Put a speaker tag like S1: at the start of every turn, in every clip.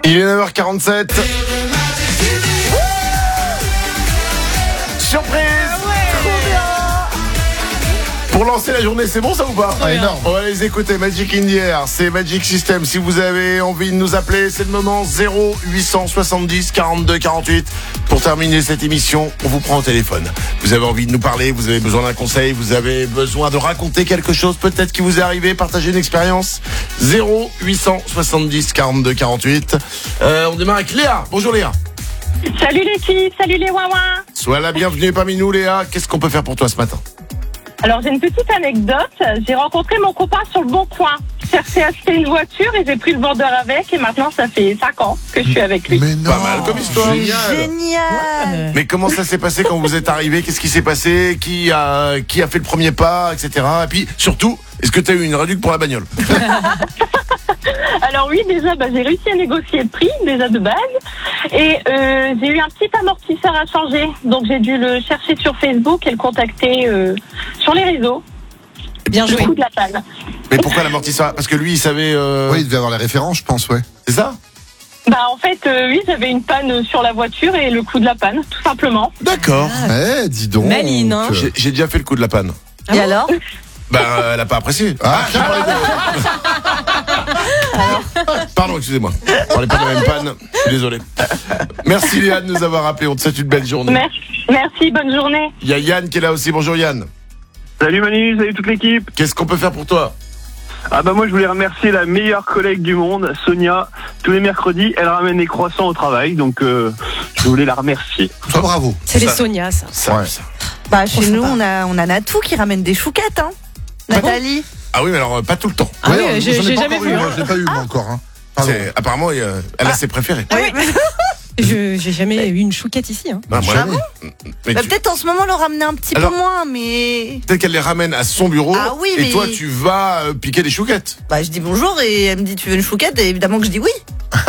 S1: Il est 9h47. Surprise! Pour lancer la journée, c'est bon ça ou pas?
S2: Énorme.
S1: On va les écouter. Magic in the Air, c'est Magic System. Si vous avez envie de nous appeler, c'est le moment. 0870 42 48. Pour terminer cette émission, on vous prend au téléphone. Vous avez envie de nous parler, vous avez besoin d'un conseil, vous avez besoin de raconter quelque chose peut-être qui vous est arrivé, partager une expérience. 0870 42 48. On démarre avec Léa. Bonjour Léa.
S3: Salut l'équipe, salut les Wawa.
S1: Sois la bienvenue parmi nous Léa. Qu'est-ce qu'on peut faire pour toi ce matin?
S3: Alors j'ai une petite anecdote. J'ai rencontré mon copain sur le Bon Coin. Je cherchais à acheter une voiture et j'ai pris le vendeur avec. Et maintenant ça fait 5 ans que je suis avec lui.
S2: Mais non.
S1: Pas mal comme histoire.
S4: Génial.
S1: Mais comment ça s'est passé quand vous êtes arrivé? Qu'est-ce qui s'est passé? Qui a fait le premier pas, etc. Et puis surtout, est-ce que tu as eu une réduction pour la bagnole?
S3: Alors oui, déjà j'ai réussi à négocier le prix déjà de base. Et j'ai eu un petit amortisseur à changer. Donc j'ai dû le chercher sur Facebook et le contacter sur les réseaux.
S4: Bien joué.
S3: Le coup de la panne.
S1: Mais pourquoi l'amortisseur? Parce que lui, il savait...
S2: Oui, il devait avoir les références, je pense, ouais.
S1: C'est ça?
S3: En fait, oui, j'avais une panne sur la voiture et le coup de la panne, tout simplement.
S1: D'accord.
S2: Dis donc.
S4: Maline, hein.
S1: J'ai déjà fait le coup de la panne.
S4: Et alors?
S1: Elle a pas apprécié. Pardon, excusez-moi. On parlait pas de la même panne. Je suis désolé. Merci Léa de nous avoir appelé. On te souhaite une belle journée.
S3: Merci, bonne journée.
S1: Il y a Yann qui est là aussi. Bonjour Yann.
S5: Salut Manu, salut toute l'équipe.
S1: Qu'est-ce qu'on peut faire pour toi?
S5: Moi je voulais remercier la meilleure collègue du monde, Sonia. Tous les mercredis, elle ramène des croissants au travail, donc je voulais la remercier.
S2: Bravo.
S4: C'est les
S1: Ça.
S4: Sonia, ça.
S1: Ça.
S6: Chez nous, on a Natou qui ramène des chouquettes, hein. Nathalie.
S1: Ah oui, mais alors pas tout le temps.
S4: Ah oui, j'ai
S2: j'en ai pas
S4: jamais
S2: encore
S4: vu.
S2: eu, moi, je l'ai pas eu, moi, encore. Hein. Pardon.
S1: Apparemment, elle a ses préférés.
S4: J'ai jamais eu une chouquette ici. Hein.
S1: Moi,
S2: Jamais.
S1: mais
S6: Peut-être en ce moment le ramener un petit
S1: Alors-
S6: peu moins, mais.
S1: peut-être qu'elle les ramène à son bureau.
S6: Ah oui,
S1: et
S6: mais-
S1: toi, tu vas piquer des chouquettes.
S6: Je dis bonjour et elle me dit tu veux une chouquette et évidemment que je dis oui.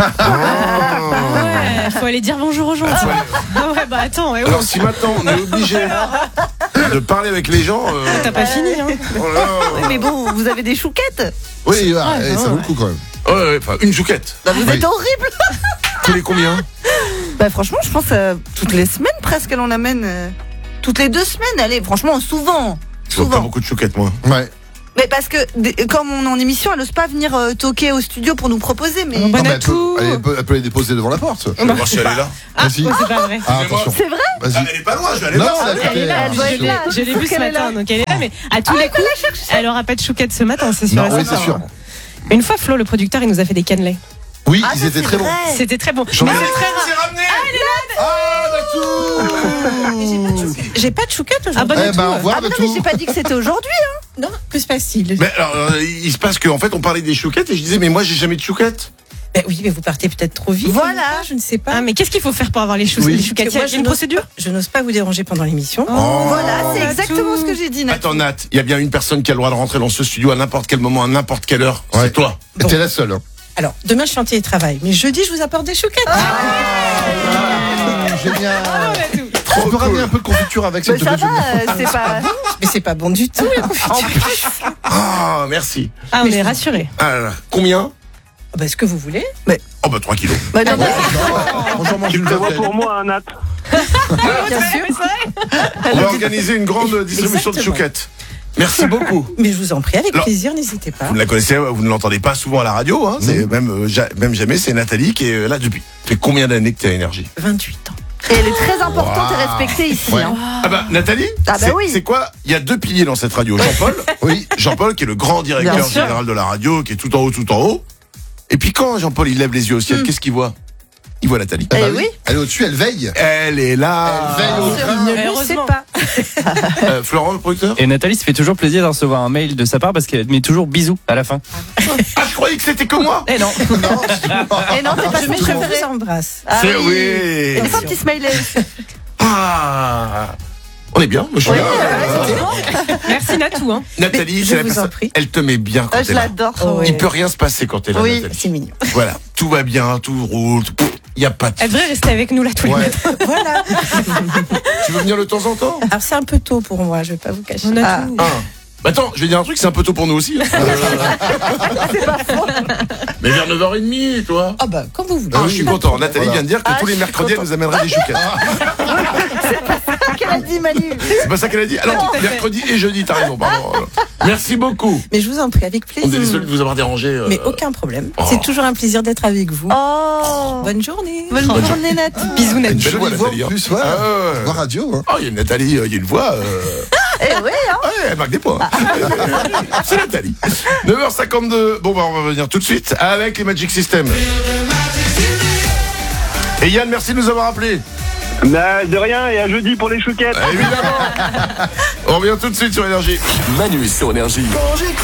S4: Ouais, faut aller dire bonjour aux gens. Ah ouais, attends, ouais,
S1: Alors si maintenant on est obligé de parler avec les gens...
S4: t'as pas fini, hein.
S1: oh là là.
S6: Oui, mais bon, vous avez des chouquettes.
S2: Oui,
S4: non,
S2: ça vaut le coup quand même.
S1: Ouais, enfin, une chouquette.
S6: Vous
S2: Oui.
S6: êtes horrible.
S1: Tous les combien?
S6: Franchement, je pense toutes les semaines presque elle en amène. Toutes les 2 semaines, allez, franchement, souvent.
S1: Je vois pas beaucoup de chouquettes, moi.
S2: Ouais.
S6: Mais parce que comme on est en émission, elle n'ose pas venir toquer au studio pour nous proposer. Mais
S4: Bon,
S2: Non, mais
S4: Natou.
S2: elle peut les déposer devant la porte.
S1: Je vais voir si elle est là.
S2: Vas-y.
S4: C'est pas vrai.
S2: Attention.
S6: c'est vrai.
S2: Vas-y.
S1: Elle est pas loin, je vais aller
S2: Non,
S1: voir.
S2: elle est là.
S6: Elle doit être là.
S4: Je l'ai
S6: Faut
S4: vue ce
S6: qu'elle est
S4: matin,
S6: là.
S4: donc elle est là, mais à tous les coups, elle aura pas de chouquette ce matin, c'est sûr.
S2: Non,
S4: et
S2: oui,
S4: certain.
S2: c'est sûr.
S4: Une fois, Flo, le producteur, il nous a fait des cannelés.
S2: Oui,
S6: Ah,
S2: ils
S6: ça,
S2: étaient
S6: c'est
S2: très bons.
S6: vrai.
S4: C'était très bon.
S1: J'en ai
S4: Mais c'est très rare.
S1: c'est ramené.
S4: J'ai pas de chouquette
S2: Eh
S4: aujourd'hui.
S2: ben, au revoir
S6: Ah
S2: de
S6: non, mais
S2: tout.
S6: j'ai pas dit que c'était aujourd'hui.
S4: Non, que se passe-t-il?
S1: Mais alors, il se passe qu'en fait, on parlait des chouquettes et je disais, mais moi, j'ai jamais de chouquettes.
S7: Oui, mais vous partez peut-être trop vite.
S6: Voilà.
S7: Je ne sais pas.
S4: Ah, mais qu'est-ce qu'il faut faire pour avoir les
S2: Oui.
S4: les chouquettes? Il y a une procédure?
S7: Je n'ose pas vous déranger pendant l'émission.
S6: Voilà, c'est
S4: Natou.
S6: exactement ce que j'ai dit. Natou.
S1: Attends, Nat, il y a bien une personne qui a le droit de rentrer dans ce studio à n'importe quel moment, à n'importe quelle heure.
S2: Ouais.
S1: C'est toi.
S7: Bon.
S2: T'es la seule. Hein.
S7: Alors, demain, je suis en télétravail. Mais jeudi, je vous apporte des chouquettes.
S2: Génial.
S1: Trop
S2: On peut ramener
S1: cool.
S2: un peu de confiture avec
S6: Mais
S2: cette
S6: ça
S2: petite
S6: va, c'est pas.
S7: Mais c'est pas bon du tout, la confiture.
S1: Ah, merci.
S4: Ah, on est rassurés.
S1: Ah là là. Combien?
S7: Ce que vous voulez.
S1: Oh, 3 kilos.
S6: Non, mais-
S2: Bonjour, mange
S5: Tu
S2: une
S5: le prévois
S2: cocktail.
S5: pour moi, hein, Nat.
S6: bien sûr.
S1: On va organiser une grande distribution de
S7: Exactement.
S1: chouquettes. Merci beaucoup.
S7: Mais je vous en prie, avec
S1: Alors,
S7: plaisir, n'hésitez pas.
S1: Vous ne la connaissez, vous ne l'entendez pas souvent à la radio, hein. C'est même jamais, c'est Nathalie qui est là depuis. Ça fait combien d'années que tu as énergie?
S7: 28 ans.
S6: Et elle est très importante et respectée ici.
S2: Ouais.
S6: Hein.
S1: Ah bah Nathalie,
S6: Ah bah oui.
S1: c'est quoi? Il y a 2 piliers dans cette radio. Jean-Paul,
S2: Oui.
S1: Jean-Paul qui est le grand directeur
S6: Bien sûr.
S1: général de la radio, qui est tout en haut. Et puis quand Jean-Paul il lève les yeux au ciel, qu'est-ce qu'il voit? Il voit Nathalie.
S2: Eh ben
S6: Eh oui.
S2: Elle est au-dessus, elle veille.
S1: Elle est là.
S2: Elle veille au grain.
S7: Ne le sais
S4: Heureusement.
S7: pas.
S1: Florent, le producteur.
S8: Et Nathalie se fait toujours plaisir de recevoir un mail de sa part parce qu'elle met toujours bisous à la fin.
S1: Ah, je croyais que c'était que moi.
S4: Eh non.
S6: Et non, c'est pas
S7: Je
S6: son
S7: vous
S6: préféré.
S7: embrasse.
S6: Ah
S1: C'est
S6: oui.
S1: oui.
S6: Et des fois, un petit smiley.
S1: Ah. On est bien, moi je suis
S6: Oui,
S1: bien.
S4: Merci Natou. Hein.
S1: Nathalie,
S7: je
S1: c'est la
S7: vous en
S1: personne-
S7: prie.
S1: elle te met bien quand
S6: Ah,
S1: t'es
S6: je
S1: là.
S6: l'adore.
S7: Oh,
S1: Il
S7: ouais.
S1: peut rien se passer quand t'es là,
S6: Oui.
S1: Nathalie.
S7: C'est mignon.
S1: Voilà, tout va bien, tout roule. Il y a pas de.
S4: Elle devrait rester avec nous là tous les
S2: Ouais.
S4: matins.
S7: Voilà.
S1: Tu veux venir de temps en temps?
S7: Alors, c'est un peu tôt pour moi, je vais pas vous cacher.
S4: On a tout.
S1: Ah. Bah attends, je vais dire un truc, c'est un peu tôt pour nous aussi. Hein.
S6: C'est pas faux.
S1: Mais vers 9h30, toi.
S7: Ah bah, comme vous voulez.
S1: Ah, je suis content. Nathalie
S2: Voilà.
S1: vient de dire que tous les
S6: je suis
S1: mercredis, elle
S6: content.
S1: nous amènerait des chouquettes.
S6: Qu'elle a dit, Manu.
S1: C'est pas ça qu'elle a dit. Alors, mercredi et jeudi, t'as raison, pardon. Merci beaucoup.
S7: Mais je vous en prie, avec
S1: On est
S7: plaisir.
S1: désolé de vous avoir dérangé.
S7: Mais aucun problème.
S1: Oh.
S7: C'est toujours un plaisir d'être avec vous.
S6: Oh.
S7: Bonne journée.
S6: Bonne journée, Nat.
S4: Bisous,
S1: Une
S4: Nat.
S1: belle voix,
S2: Jolie voix
S1: Nathalie.
S2: en
S1: Hein.
S2: plus, ouais.
S1: Ah, ouais.
S2: Voix radio, hein.
S1: Oh, il y a une Nathalie, il y a une voix.
S6: Eh oui, hein.
S1: Ouais, elle marque des points. C'est Nathalie. 9h52. Bon, bah, on va venir tout de suite avec les Magic System. Et Yann, merci de nous avoir appelés.
S5: Bah, de rien, et à jeudi pour les chouquettes.
S1: Évidemment. On revient tout de suite sur Énergie.
S9: Manu sur Énergie.